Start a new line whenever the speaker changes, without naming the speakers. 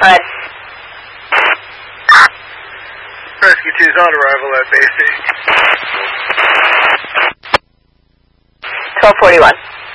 Red.
Rescue 2 is on arrival at base
1241.